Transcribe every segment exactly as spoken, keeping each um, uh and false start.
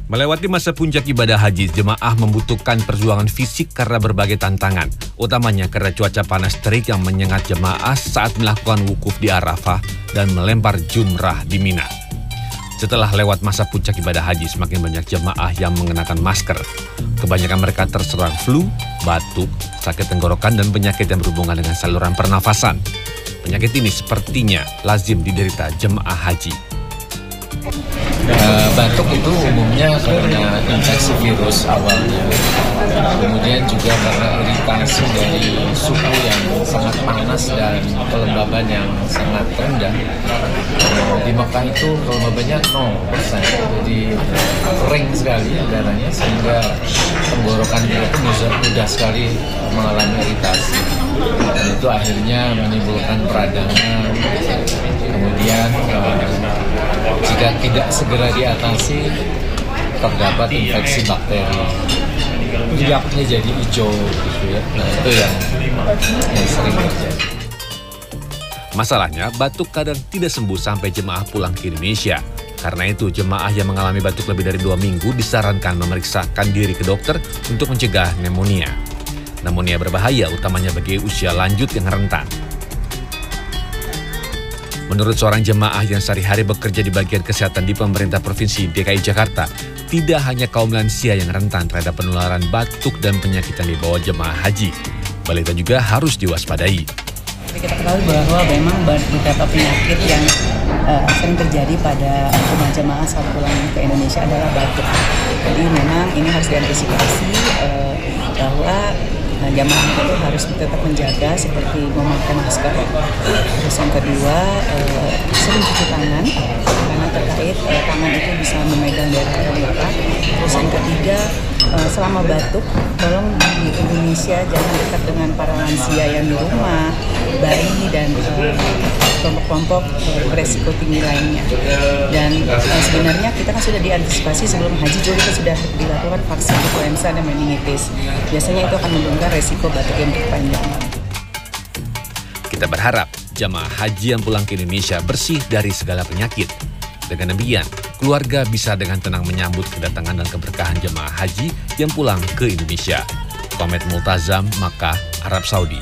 Melewati masa puncak ibadah haji, jemaah membutuhkan perjuangan fisik karena berbagai tantangan, utamanya karena cuaca panas terik yang menyengat jemaah saat melakukan wukuf di Arafah dan melempar jumrah di Mina. Setelah lewat masa puncak ibadah haji, semakin banyak jemaah yang mengenakan masker. Kebanyakan mereka terserang flu, batuk, sakit tenggorokan, dan penyakit yang berhubungan dengan saluran pernafasan. Penyakit ini sepertinya lazim diderita jemaah haji. Uh, batuk itu umumnya karena infeksi virus awalnya, kemudian juga karena iritasi dari suhu yang sangat panas dan kelembaban yang sangat rendah. Uh, di Mekah itu kelembabannya nol persen, jadi kering sekali udaranya sehingga tenggorokan kita itu mudah, mudah sekali mengalami iritasi. Dan itu akhirnya menimbulkan peradangan, kemudian uh, jika tidak segera diatasi, terdapat infeksi bakteri. Minyaknya jadi hijau, gitu ya. Nah, itu yang, yang sering terjadi. Masalahnya, batuk kadang tidak sembuh sampai jemaah pulang ke Indonesia. Karena itu, jemaah yang mengalami batuk lebih dari dua minggu disarankan memeriksakan diri ke dokter untuk mencegah pneumonia. Pneumonia berbahaya, utamanya bagi usia lanjut yang rentan. Menurut seorang jemaah yang sehari-hari bekerja di bagian kesehatan di pemerintah Provinsi D K I Jakarta, tidak hanya kaum lansia yang rentan terhadap penularan batuk dan penyakit yang dibawa jemaah haji. Balita juga harus diwaspadai. Kita ketahui bahwa memang beberapa penyakit yang uh, sering terjadi pada jemaah-jemaah saat pulang ke Indonesia adalah batuk. Jadi memang ini harus diantisipasi uh, bahwa Nah, jamaah itu harus tetap menjaga seperti memakai masker. Terus yang kedua, eh, sering cuci tangan karena terkait eh, tangan itu bisa memegang daerah muka. Terus yang ketiga, eh, selama batuk, tolong di Indonesia jangan dekat dengan para lansia yang di rumah, bayi dan eh, kelompok-kelompok eh, beresiko tinggi lainnya. Dan eh, sebenarnya kita kan sudah diantisipasi sebelum haji juga kita sudah dilakukan vaksin influenza dan meningitis. Biasanya itu akan menurunkan resiko batuk yang berkepanjangan. Kita berharap jamaah haji yang pulang ke Indonesia bersih dari segala penyakit. Dengan demikian, keluarga bisa dengan tenang menyambut kedatangan dan keberkahan jamaah haji yang pulang ke Indonesia. Komet Multazam, Makkah, Arab Saudi.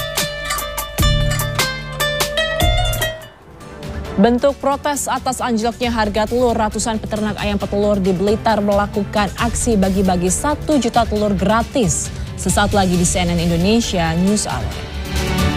Bentuk protes atas anjloknya harga telur, ratusan peternak ayam petelur di Blitar melakukan aksi bagi-bagi satu juta telur gratis. Sesaat lagi di C N N Indonesia News Hour.